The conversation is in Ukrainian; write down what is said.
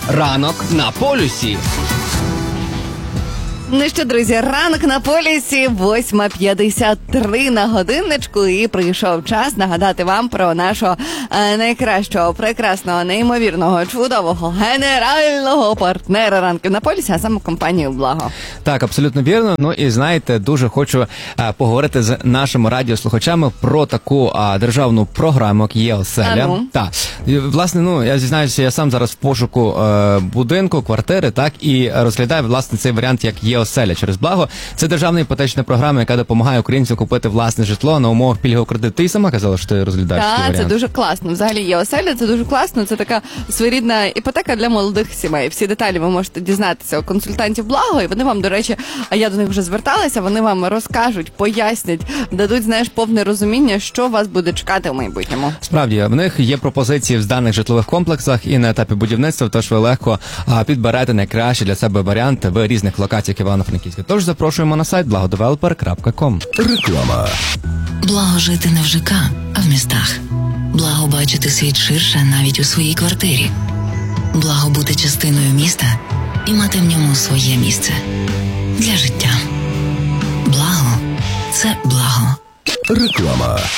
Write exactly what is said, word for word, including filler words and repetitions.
Ранок на полюсі. Ну що, друзі, ранок на полюсі, восьма п'ятдесят три на годинничку, і прийшов час нагадати вам про нашого е, найкращого, прекрасного, неймовірного, чудового, генерального партнера ранків на полюсі, а саме компанію «Благо». Так, абсолютно вірно. Ну і знаєте, дуже хочу е, поговорити з нашими радіослухачами про таку е, державну програму, як є оселя. Ну. Так. І, власне, ну, я зізнаюся, я сам зараз в пошуку е, будинку, квартири, так, і розглядаю, власне, цей варіант, як є оселя через «Благо». Це державна іпотечна програма, яка допомагає українцям купити власне житло на умовах пільгового кредиту. Ти сама казала, що ти розглядаєш цей варіант. Так, це дуже класно. Взагалі є оселя, це дуже класно. Це така своєрідна іпотека для молодих сімей. Всі деталі ви можете дізнатися у консультантів «Благо», і вони вам, до речі, а я до них вже зверталася, вони вам розкажуть, пояснять, дадуть, знаєш, повне розуміння, що вас буде чекати в майбутньому. Справді, в них є пропозиції в зданих житлових комплексах і на етапі будівництва, тож ви легко а, підберете найкращі для себе варіанти в різних локаціях Івано-Франківська. Тож запрошуємо на сайт благодевелопер крапка ком. Реклама. Благо жити не в ЖК, а в містах. Благо бачити світ ширше навіть у своїй квартирі. Благо бути частиною міста і мати в ньому своє місце. Для життя. Благо – це благо. Реклама.